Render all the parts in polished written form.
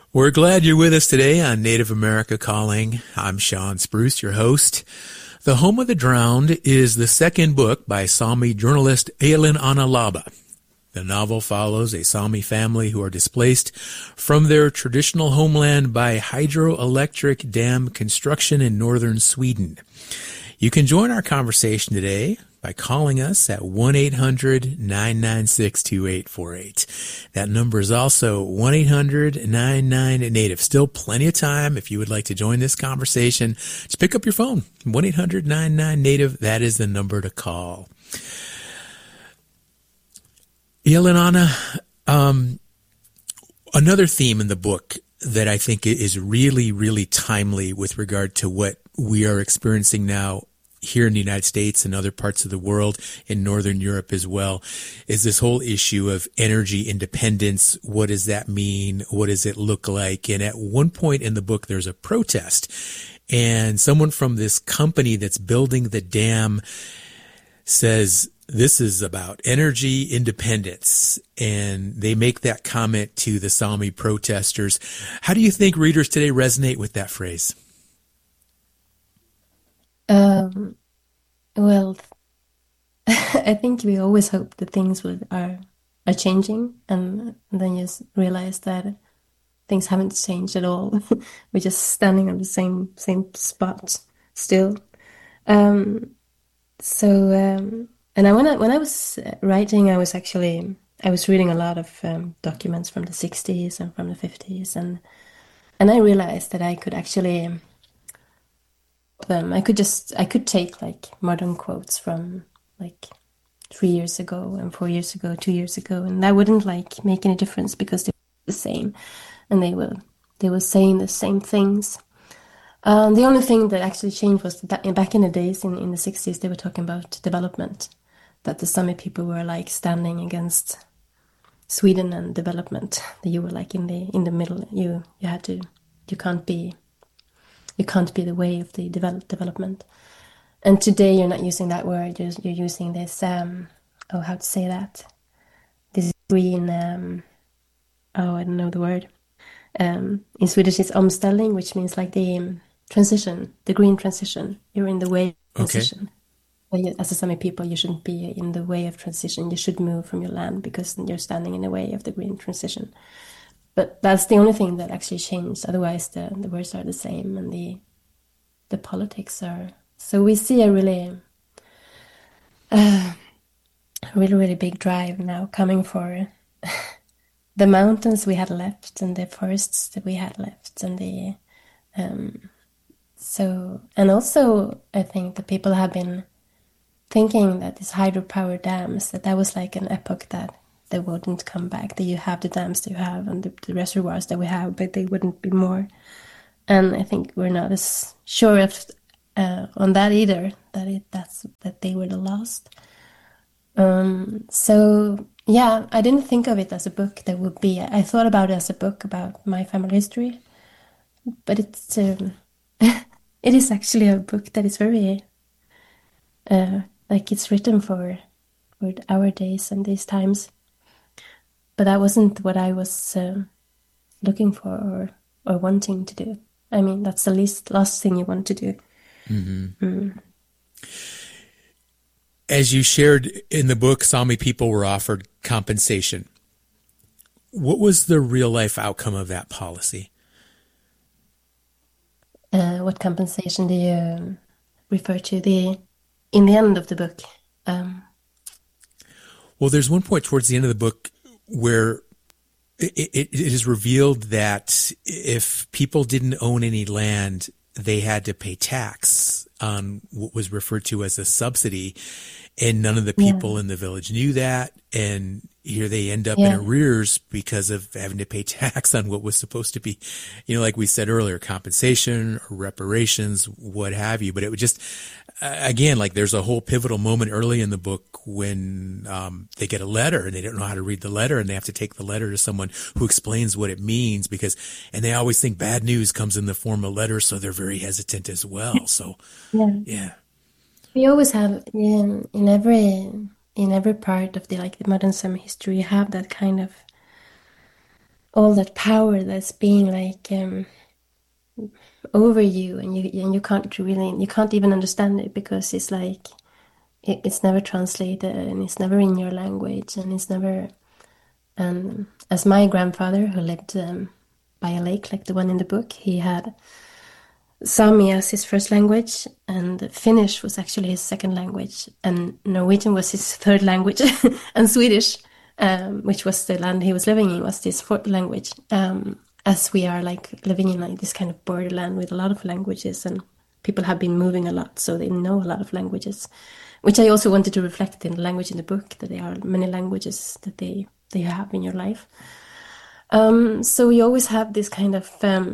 We're glad you're with us today on Native America Calling. I'm Sean Spruce, your host. The Home of the Drowned is the second book by Sami journalist Aylin Analaba. The novel follows a Sami family who are displaced from their traditional homeland by hydroelectric dam construction in northern Sweden. You can join our conversation today by calling us at 1-800-996-2848. That number is also 1-800-99-NATIVE. Still plenty of time if you would like to join this conversation. Just pick up your phone, 1-800-99-NATIVE. That is the number to call. Yelena, another theme in the book that I think is really, really timely with regard to what we are experiencing now here in the United States and other parts of the world, in Northern Europe as well, is this whole issue of energy independence. What does that mean? What does it look like? And at one point in the book, there's a protest, and someone from this company that's building the dam says, this is about energy independence, and they make that comment to the Sami protesters. How do you think readers today resonate with that phrase? Well, I think we always hope that things are changing, and then you realize that things haven't changed at all. We're just standing on the same spot still. Um, and when I was writing, I was reading a lot of documents from the 60s and from the 50s, and I realized that I could actually I could take like modern quotes from like 3 years ago and 4 years ago, 2 years ago, and that wouldn't like make any difference because they were the same, and they were saying the same things. The only thing that actually changed was that back in the days in the 60s, they were talking about development, that the Sami people were like standing against Sweden and development. That you were like in the middle. You can't be the way of the development. And today you're not using that word. You're using this how to say that? This green I don't know the word. In Swedish it's omställning, which means like the transition, the green transition. You're in the way of transition. Okay. As a Sami people, you shouldn't be in the way of transition. You should move from your land because you're standing in the way of the green transition. But that's the only thing that actually changed. Otherwise, the words are the same, and the politics are. So we see a really big drive now coming for the mountains we had left and the forests that we had left, and and also I think that people have been thinking that these hydropower dams, that was like an epoch that they wouldn't come back, that you have the dams that you have and the reservoirs that we have, but they wouldn't be more. And I think we're not as sure on that either, that they were the last. So yeah, I didn't think of it as a book that would be. I thought about it as a book about my family history, but it's it is actually a book that is very like it's written for our days and these times. But that wasn't what I was looking for or wanting to do. I mean, that's the last thing you want to do. Mm-hmm. As you shared in the book, Sami people were offered compensation. What was the real life outcome of that policy? What compensation do you refer to? In the end of the book? Well, there's one point towards the end of the book where it is revealed that if people didn't own any land, they had to pay tax on what was referred to as a subsidy, and none of the people in the village knew that, and here they end up in arrears because of having to pay tax on what was supposed to be, like we said earlier, compensation or reparations, what have you. But it would just, again, like there's a whole pivotal moment early in the book when they get a letter and they don't know how to read the letter, and they have to take the letter to someone who explains what it means, and they always think bad news comes in the form of letters, so they're very hesitant as well. So, yeah. We always have in every part of the modern Sami history, you have that kind of all that power that's being like over you, and you can't even understand it, because it's like it's never translated, and it's never in your language, and it's never. And as my grandfather, who lived by a lake like the one in the book, he had Sami as his first language, and Finnish was actually his second language, and Norwegian was his third language, and Swedish, which was the land he was living in, was his fourth language. As we are like living in like this kind of borderland with a lot of languages, and people have been moving a lot, so they know a lot of languages, which I also wanted to reflect in the language in the book, that there are many languages that they have in your life. So we always have this kind of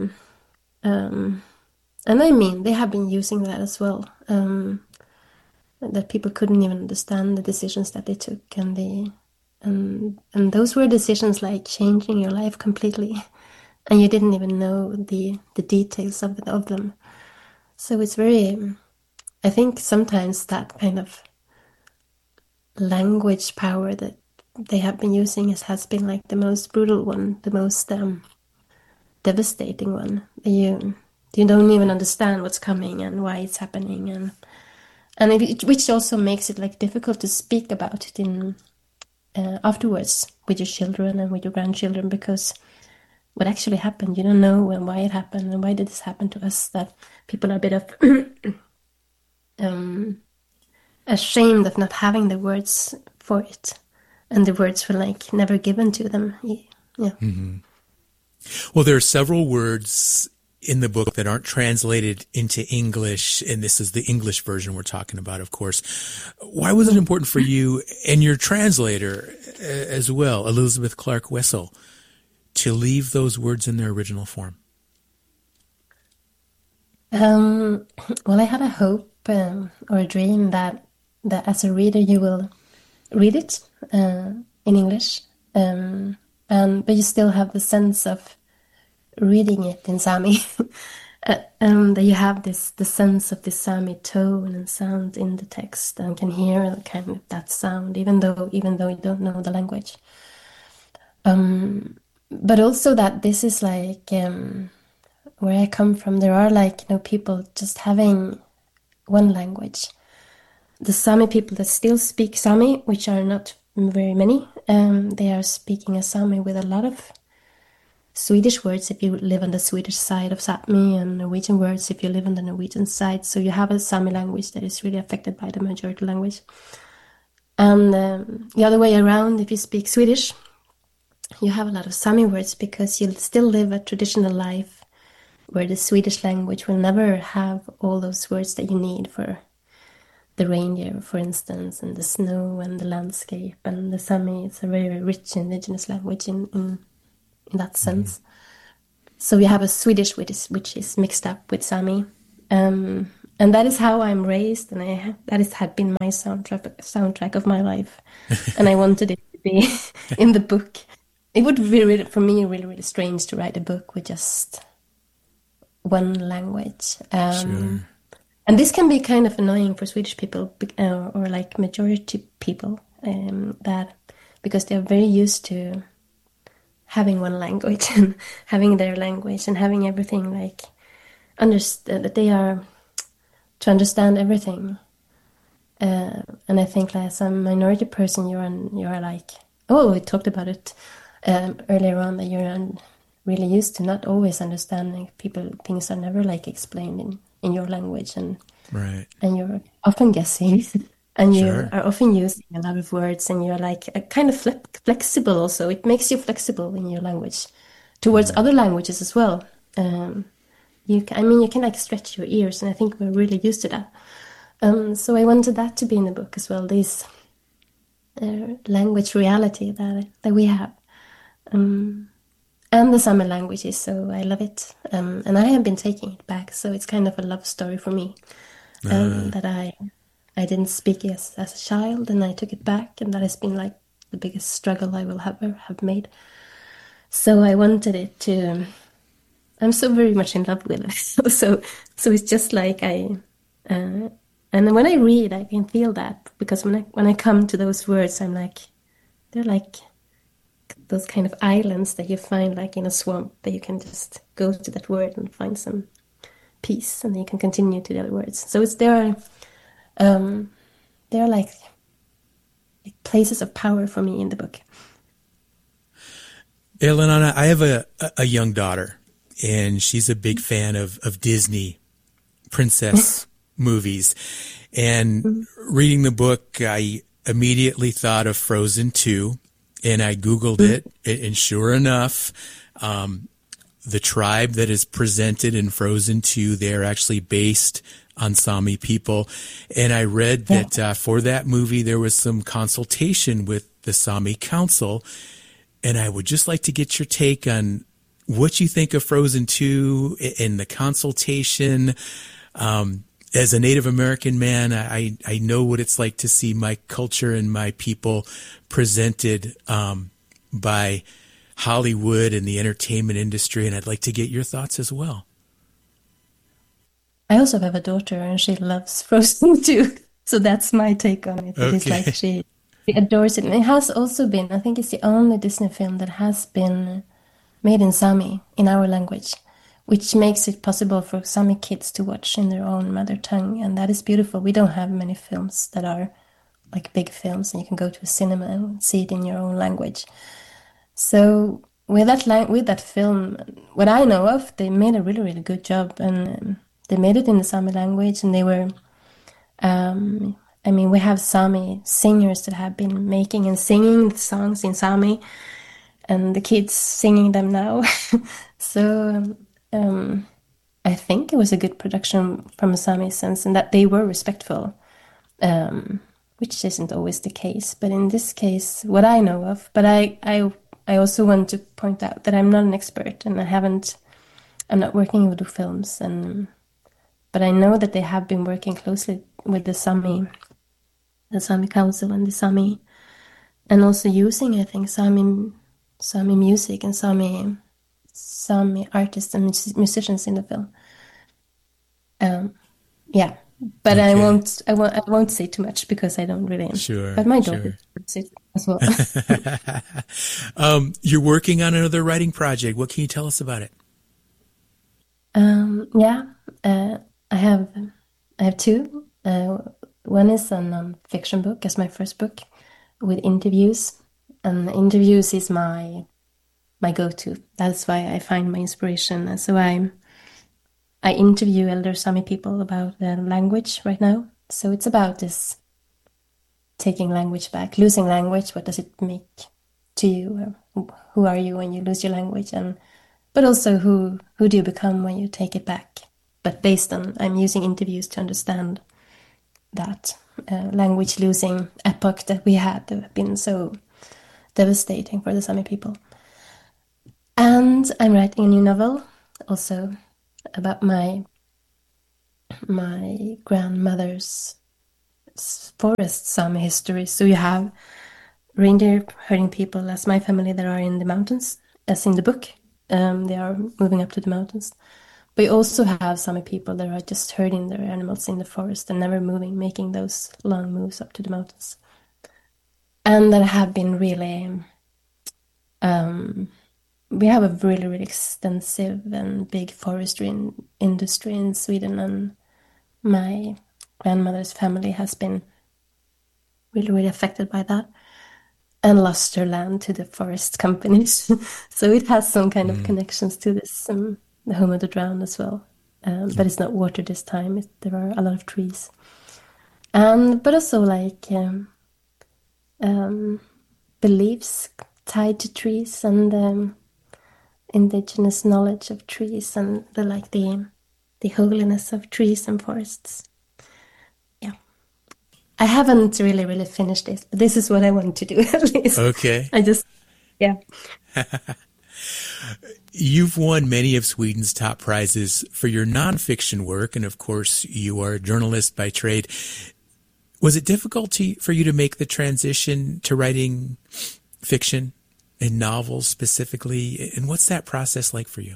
and I mean, they have been using that as well, that people couldn't even understand the decisions that they took, and those were decisions like changing your life completely, and you didn't even know the details of them. So it's very, I think sometimes that kind of language power that they have been using has been like the most brutal one, the most devastating one. You don't even understand what's coming and why it's happening, and which also makes it like difficult to speak about it in afterwards with your children and with your grandchildren, because what actually happened, you don't know, and why it happened, and why did this happen to us, that people are a bit of ashamed of not having the words for it, and the words were like never given to them. Yeah. Mm-hmm. Well, there are several words in the book that aren't translated into English, and this is the English version we're talking about, of course. Why was it important for you and your translator as well, Elizabeth Clark Wessel, to leave those words in their original form? Well, I had a hope or a dream that as a reader you will read it in English, but you still have the sense of reading it in Sami, that you have the sense of the Sami tone and sound in the text, and can hear kind of that sound, even though you don't know the language. But also that this is like where I come from. There are like people just having one language. The Sami people that still speak Sami, which are not very many, they are speaking a Sami with a lot of Swedish words if you live on the Swedish side of Sápmi, and Norwegian words if you live on the Norwegian side. So you have a Sami language that is really affected by the majority language. And the other way around, if you speak Swedish, you have a lot of Sami words, because you still live a traditional life where the Swedish language will never have all those words that you need for the reindeer, for instance, and the snow and the landscape. And the Sami, it's a very rich indigenous language in that sense. Mm-hmm. So we have a Swedish which is mixed up with Sami, and that is how I'm raised, and that had been my soundtrack of my life, and I wanted it to be in the book. It would be really, for me, really, really strange to write a book with just one language. Sure. And this can be kind of annoying for Swedish people, or like majority people, that because they're very used to having one language and having their language and having everything like that they are to understand everything. And I think as a minority person, you are like, oh, we talked about it earlier on, that you're really used to not always understanding things are never like explained in your language, and right, and you're often guessing. And you Sure. are often using a lot of words, and you're like a kind of flexible also. It makes you flexible in your language towards other languages as well. You can like stretch your ears, and I think we're really used to that. So I wanted that to be in the book as well, this language reality that we have. And the Sami languages, so I love it. And I have been taking it back, so it's kind of a love story for me, that I didn't speak as a child, and I took it back, and that has been like the biggest struggle I will ever have made. So I wanted it to. I'm so very much in love with it. So it's just like and when I read, I can feel that, because when I come to those words, I'm like, they're like those kind of islands that you find like in a swamp that you can just go to that word and find some peace, and then you can continue to the other words. So they're like places of power for me in the book. Elena, I have a young daughter, and she's a big fan of Disney princess movies. And reading the book, I immediately thought of Frozen 2, and I Googled it, and sure enough, the tribe that is presented in Frozen 2, they're actually based on Sami people. And I read that for that movie, there was some consultation with the Sami Council. And I would just like to get your take on what you think of Frozen 2 and the consultation. As a Native American man, I know what it's like to see my culture and my people presented by Hollywood and the entertainment industry, and I'd like to get your thoughts as well. I also have a daughter, and she loves Frozen too. So that's my take on it. Okay. It's like she adores it. And it has also been, I think it's the only Disney film that has been made in Sami, in our language, which makes it possible for Sami kids to watch in their own mother tongue. And that is beautiful. We don't have many films that are like big films and you can go to a cinema and see it in your own language. So with that film, what I know of, they made a really, really good job, and they made it in the Sami language, and they were, we have Sami singers that have been making and singing the songs in Sami, and the kids singing them now. So I think it was a good production from a Sami sense, and that they were respectful, which isn't always the case. But in this case, what I know of, but I also want to point out that I'm not an expert, and I'm not working with the films, but I know that they have been working closely with the Sami Council and the Sami, and also using, I think, Sami music and Sami artists and musicians in the film. But okay. I won't say too much because I don't really. Sure. But my daughter sure. As well. You're working on another writing project. What can you tell us about it? I have two. One is a fiction book as my first book with interviews, and interviews is my go-to. That's why I find my inspiration. And so I interview elder Sami people about their language right now. So it's about this taking language back, losing language. What does it make to you? Who are you when you lose your language? But also who do you become when you take it back? But based on, I'm using interviews to understand that language losing epoch that we had that have been so devastating for the Sami people. And I'm writing a new novel also about my grandmother's forest Sami history. So you have reindeer herding people as my family that are in the mountains, as in the book. They are moving up to the mountains. But you also have Sami people that are just herding their animals in the forest and never moving, making those long moves up to the mountains. And that have been really... we have a really, really extensive and big forestry industry in Sweden, and my grandmother's family has been really, really affected by that and lost their land to the forest companies. So it has some kind of connections to this, the Home of the Drowned as well. But it's not water this time. There are a lot of trees. But also like beliefs tied to trees and indigenous knowledge of trees and the holiness of trees and forests. Yeah. I haven't really finished this, but this is what I want to do at least. Okay. Yeah. You've won many of Sweden's top prizes for your nonfiction work, and of course you are a journalist by trade. Was it difficult for you to make the transition to writing fiction and novels specifically? And what's that process like for you?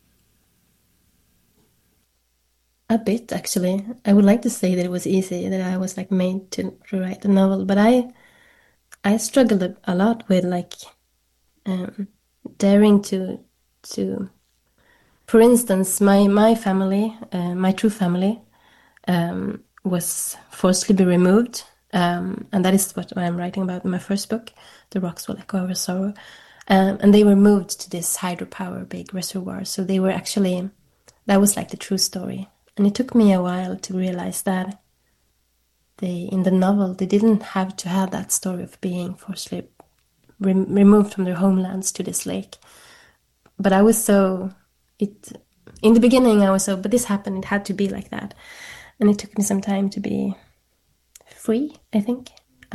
A bit, actually. I would like to say that it was easy, that I was like made to write a novel, but I struggled a lot with like daring to, for instance, my family, my true family, was forcibly removed, and that is what I'm writing about in my first book, The Rocks Will Echo Our Sorrow. And they were moved to this hydropower big reservoir. So they were actually, that was like the true story. And it took me a while to realize that in the novel, they didn't have to have that story of being forcibly removed from their homelands to this lake. But I was in the beginning I was so, but this happened, it had to be like that. And it took me some time to be free, I think.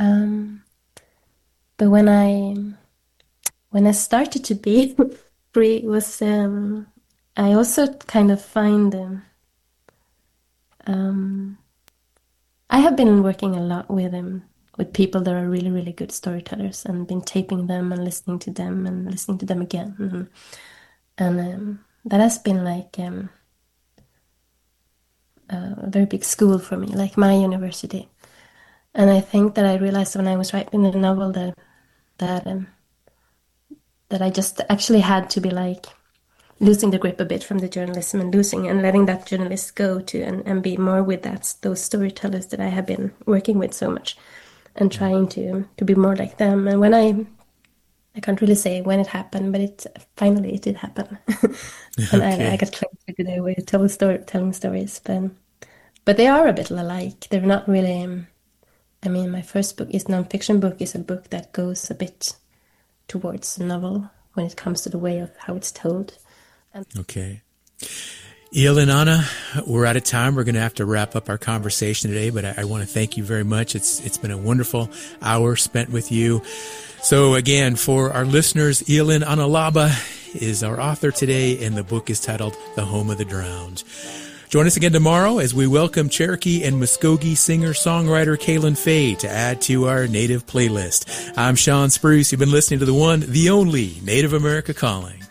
But when I started to be free, it was I also kind of find I have been working a lot with people that are really, really good storytellers, and been taping them and listening to them again, and that has been like a very big school for me, like my university. And I think that I realized when I was writing the novel that I just actually had to be like losing the grip a bit from the journalism and letting that journalist go to and be more with those storytellers that I have been working with so much, and trying to be more like them. And when I can't really say when it happened, but finally it did happen. And okay. I got closer to their way of telling stories, but they are a bit alike. They're not really. I mean, my first book is nonfiction book is a book that goes a bit towards the novel when it comes to the way of how it's told. Okay. Il and Anna, we're out of time. We're going to have to wrap up our conversation today, but I want to thank you very much. It's been a wonderful hour spent with you. So again, for our listeners, Elin Analaba is our author today, and the book is titled The Home of the Drowned. Join us again tomorrow as we welcome Cherokee and Muskogee singer-songwriter Kaylin Fay to add to our Native playlist. I'm Sean Spruce. You've been listening to the one, the only Native America Calling.